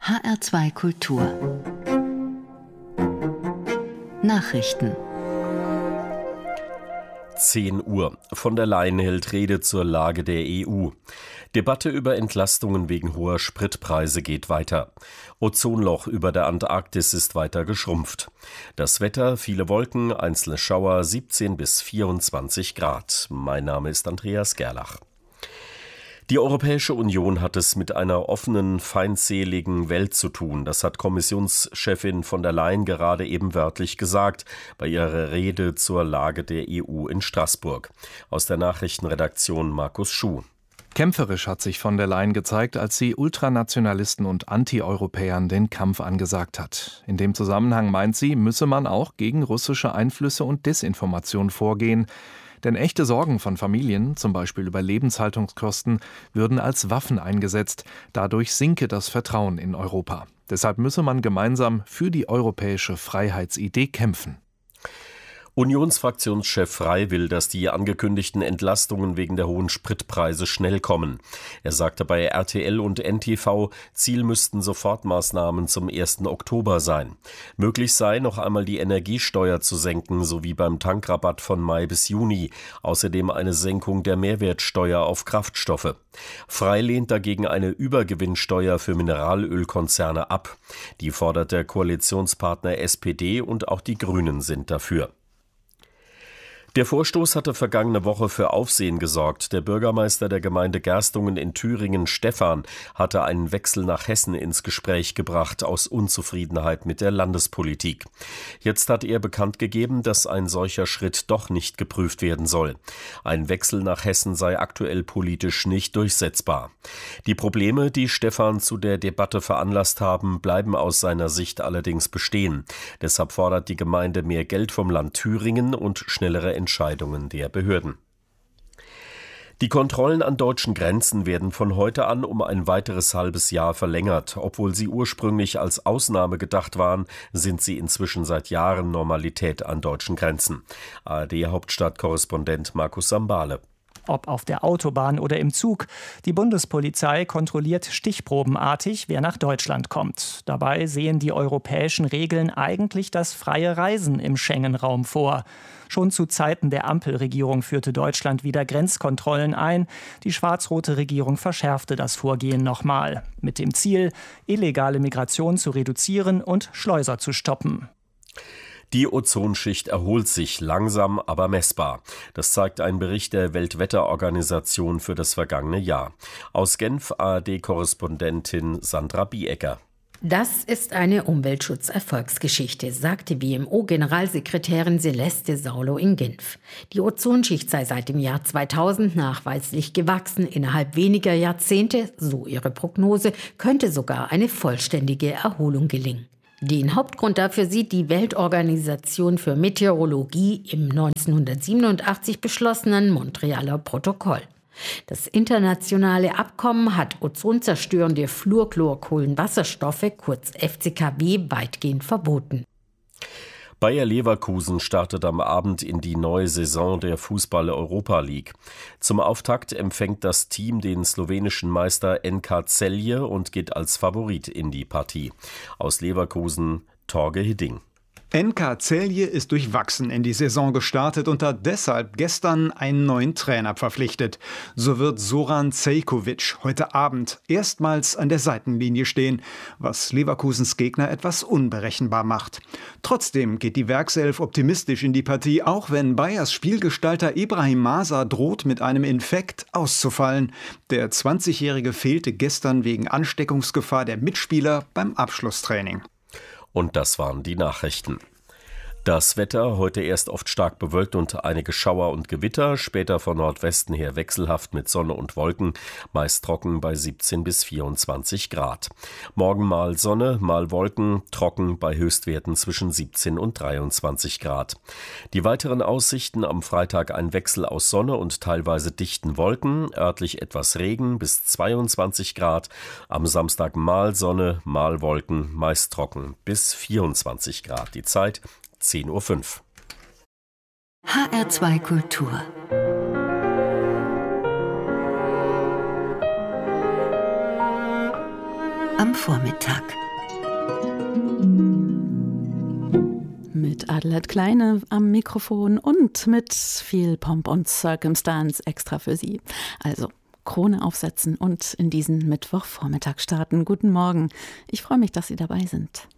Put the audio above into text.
HR2 Kultur Nachrichten 10 Uhr. Von der Leyen hält Rede zur Lage der EU. Debatte über Entlastungen wegen hoher Spritpreise geht weiter. Ozonloch über der Antarktis ist weiter geschrumpft. Das Wetter, viele Wolken, einzelne Schauer, 17 bis 24 Grad. Mein Name ist Andreas Gerlach. Die Europäische Union hat es mit einer offenen, feindseligen Welt zu tun. Das hat Kommissionschefin von der Leyen gerade eben wörtlich gesagt bei ihrer Rede zur Lage der EU in Straßburg. Aus der Nachrichtenredaktion Markus Schuh. Kämpferisch hat sich von der Leyen gezeigt, als sie Ultranationalisten und Anti-Europäern den Kampf angesagt hat. In dem Zusammenhang meint sie, müsse man auch gegen russische Einflüsse und Desinformation vorgehen. Denn echte Sorgen von Familien, zum Beispiel über Lebenshaltungskosten, würden als Waffen eingesetzt. Dadurch sinke das Vertrauen in Europa. Deshalb müsse man gemeinsam für die europäische Freiheitsidee kämpfen. Unionsfraktionschef Frey will, dass die angekündigten Entlastungen wegen der hohen Spritpreise schnell kommen. Er sagte bei RTL und NTV, Ziel müssten Sofortmaßnahmen zum 1. Oktober sein. Möglich sei, noch einmal die Energiesteuer zu senken, sowie beim Tankrabatt von Mai bis Juni. Außerdem eine Senkung der Mehrwertsteuer auf Kraftstoffe. Frey lehnt dagegen eine Übergewinnsteuer für Mineralölkonzerne ab. Die fordert der Koalitionspartner SPD und auch die Grünen sind dafür. Der Vorstoß hatte vergangene Woche für Aufsehen gesorgt. Der Bürgermeister der Gemeinde Gerstungen in Thüringen, Stephan, hatte einen Wechsel nach Hessen ins Gespräch gebracht aus Unzufriedenheit mit der Landespolitik. Jetzt hat er bekannt gegeben, dass ein solcher Schritt doch nicht geprüft werden soll. Ein Wechsel nach Hessen sei aktuell politisch nicht durchsetzbar. Die Probleme, die Stephan zu der Debatte veranlasst haben, bleiben aus seiner Sicht allerdings bestehen. Deshalb fordert die Gemeinde mehr Geld vom Land Thüringen und schnellere Entscheidungen der Behörden. Die Kontrollen an deutschen Grenzen werden von heute an um ein weiteres halbes Jahr verlängert. Obwohl sie ursprünglich als Ausnahme gedacht waren, sind sie inzwischen seit Jahren Normalität an deutschen Grenzen. ARD-Hauptstadtkorrespondent Markus Sambale. Ob auf der Autobahn oder im Zug. Die Bundespolizei kontrolliert stichprobenartig, wer nach Deutschland kommt. Dabei sehen die europäischen Regeln eigentlich das freie Reisen im Schengen-Raum vor. Schon zu Zeiten der Ampelregierung führte Deutschland wieder Grenzkontrollen ein. Die schwarz-rote Regierung verschärfte das Vorgehen nochmal. Mit dem Ziel, illegale Migration zu reduzieren und Schleuser zu stoppen. Die Ozonschicht erholt sich langsam, aber messbar. Das zeigt ein Bericht der Weltwetterorganisation für das vergangene Jahr. Aus Genf ARD-Korrespondentin Sandra Biecker. Das ist eine Umweltschutzerfolgsgeschichte, sagte WMO-Generalsekretärin Celeste Saulo in Genf. Die Ozonschicht sei seit dem Jahr 2000 nachweislich gewachsen. Innerhalb weniger Jahrzehnte, so ihre Prognose, könnte sogar eine vollständige Erholung gelingen. Den Hauptgrund dafür sieht die Weltorganisation für Meteorologie im 1987 beschlossenen Montrealer Protokoll. Das internationale Abkommen hat ozonzerstörende Fluorchlorkohlenwasserstoffe, kurz FCKW, weitgehend verboten. Bayer Leverkusen startet am Abend in die neue Saison der Fußball-Europa League. Zum Auftakt empfängt das Team den slowenischen Meister NK Celje und geht als Favorit in die Partie. Aus Leverkusen Torge Hidding. NK Celje ist durchwachsen in die Saison gestartet und hat deshalb gestern einen neuen Trainer verpflichtet. So wird Zoran Cejkovic heute Abend erstmals an der Seitenlinie stehen, was Leverkusens Gegner etwas unberechenbar macht. Trotzdem geht die Werkself optimistisch in die Partie, auch wenn Bayers Spielgestalter Ibrahim Masa droht, mit einem Infekt auszufallen. Der 20-Jährige fehlte gestern wegen Ansteckungsgefahr der Mitspieler beim Abschlusstraining. Und das waren die Nachrichten. Das Wetter heute erst oft stark bewölkt und einige Schauer und Gewitter, später von Nordwesten her wechselhaft mit Sonne und Wolken, meist trocken bei 17 bis 24 Grad. Morgen mal Sonne, mal Wolken, trocken bei Höchstwerten zwischen 17 und 23 Grad. Die weiteren Aussichten: am Freitag ein Wechsel aus Sonne und teilweise dichten Wolken, örtlich etwas Regen bis 22 Grad. Am Samstag mal Sonne, mal Wolken, meist trocken bis 24 Grad. Die Zeit 10:05 Uhr. HR2 Kultur am Vormittag. Mit Adelheid Kleine am Mikrofon und mit viel Pomp und Circumstance extra für Sie. Also Krone aufsetzen und in diesen Mittwochvormittag starten. Guten Morgen. Ich freue mich, dass Sie dabei sind.